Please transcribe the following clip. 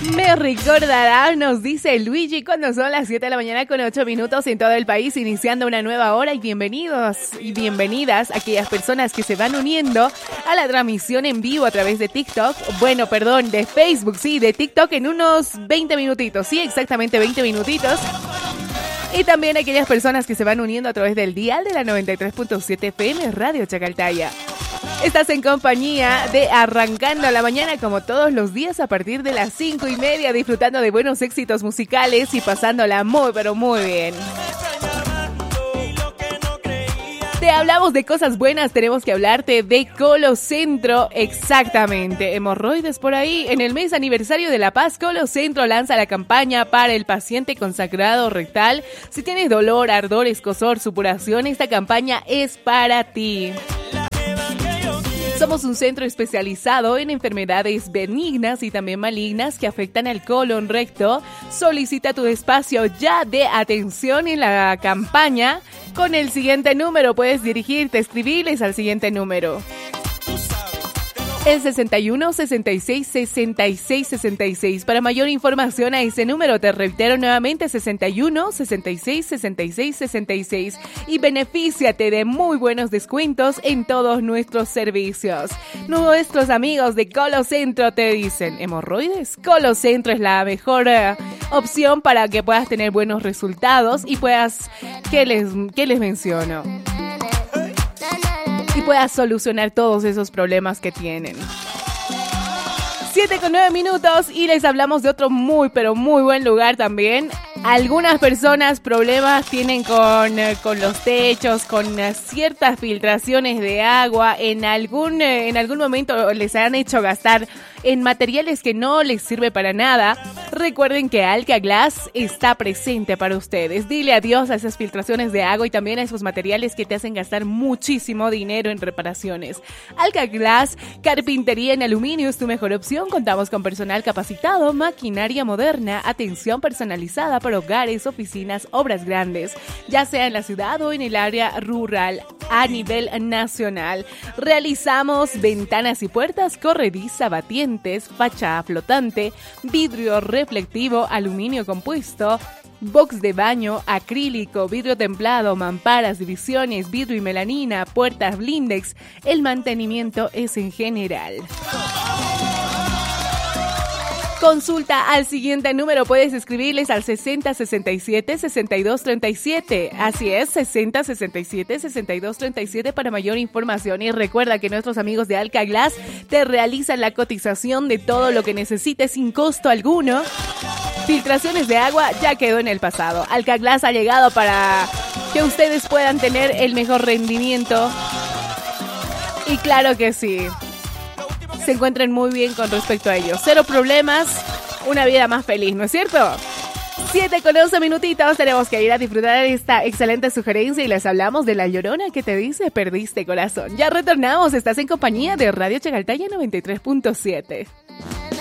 Me recordará, nos dice Luigi, cuando son las 7 de la mañana con 8 minutos en todo el país, iniciando una nueva hora. Y bienvenidos y bienvenidas a aquellas personas que se van uniendo a la transmisión en vivo a través de TikTok. Bueno, perdón, de Facebook, sí, de TikTok en unos 20 minutitos. Sí, exactamente 20 minutitos. Y también aquellas personas que se van uniendo a través del dial de la 93.7 FM Radio Chacaltaya. Estás en compañía de Arrancando la Mañana como todos los días a partir de las 5:30, disfrutando de buenos éxitos musicales y pasándola muy pero muy bien. Te hablamos de cosas buenas, tenemos que hablarte de Colocentro, exactamente. Hemorroides por ahí. En el mes aniversario de La Paz, Colocentro lanza la campaña para el paciente con sangrado rectal. Si tienes dolor, ardor, escozor, supuración, esta campaña es para ti. Somos un centro especializado en enfermedades benignas y también malignas que afectan al colon recto. Solicita tu espacio ya de atención en la campaña con el siguiente número. Puedes dirigirte, escribirles al siguiente número. El 61 66 66 66. Para mayor información a ese número, te reitero nuevamente, 61 66 66 66. Y benefíciate de muy buenos descuentos en todos nuestros servicios. Nuestros amigos de Colocentro te dicen, ¿hemorroides? Colocentro es la mejor opción para que puedas tener buenos resultados y puedas, ¿qué les menciono? Y puedas solucionar todos esos problemas que tienen. 7:09 minutos y les hablamos de otro muy pero muy buen lugar también. Algunas personas problemas tienen con los techos, con ciertas filtraciones de agua. En algún momento les han hecho gastar en materiales que no les sirve para nada. Recuerden que Alka Glass está presente para ustedes. Dile adiós a esas filtraciones de agua y también a esos materiales que te hacen gastar muchísimo dinero en reparaciones. Alka Glass, carpintería en aluminio es tu mejor opción. Contamos con personal capacitado, maquinaria moderna, atención personalizada para hogares, oficinas, obras grandes, ya sea en la ciudad o en el área rural a nivel nacional. Realizamos ventanas y puertas, corrediza, batientes, fachada flotante, vidrio reflectivo, aluminio compuesto, box de baño, acrílico, vidrio templado, mamparas, divisiones, vidrio y melanina, puertas blindex. El mantenimiento es en general. Consulta al siguiente número, puedes escribirles al 6067-6237. Así es, 6067-6237 para mayor información. Y recuerda que nuestros amigos de Alka Glass te realizan la cotización de todo lo que necesites sin costo alguno. Filtraciones de agua ya quedó en el pasado. Alka Glass ha llegado para que ustedes puedan tener el mejor rendimiento. Y claro que sí, se encuentren muy bien con respecto a ellos. Cero problemas, una vida más feliz, ¿no es cierto? 7:11 minutitos, tenemos que ir a disfrutar de esta excelente sugerencia y les hablamos de La Llorona que te dice perdiste corazón. Ya retornamos, estás en compañía de Radio Chacaltaya 93.7.